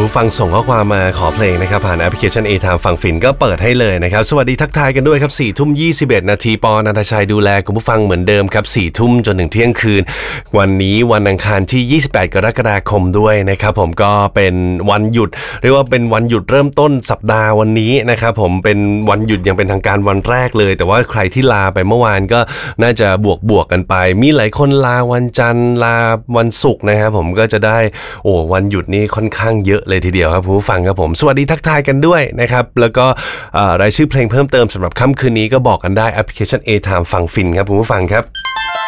ผู้ฟังส่งข้อความมาขอเพลงนะครับผ่านแอปพลิเคชัน A-Time ฟังฟินก็เปิดให้เลยนะครับสวัสดีทักทายกันด้วยครับ4 ทุ่ม 21 นาทีปอนันทชัยดูแลคุณผู้ฟังเหมือนเดิมครับ4 ทุ่มจนถึงเที่ยงคืนวันนี้วันอังคารที่28 กรกฎาคมด้วยนะครับผมก็เป็นวันหยุดเรียกว่าเป็นวันหยุดเริ่มต้นสัปดาห์วันนี้นะครับผมเป็นวันหยุดอย่างเป็นทางการวันแรกเลยแต่ว่าใครที่ลาไปเมื่อวานก็น่าจะบวกกันไปมีหลายคนลาวันจันทร์ลาวันศุกร์นะครับผมก็จะได้วันหยุดนี้ค่อนข้างเยอะเลยทีเดียวครับผู้ฟังครับผมสวัสดีทักทายกันด้วยนะครับแล้วก็รายชื่อเพลงเพิ่มเติมสำหรับค่ำคืนนี้ก็บอกกันได้แอปพลิเคชัน A-Time ฟังฟินครับผู้ฟังครับ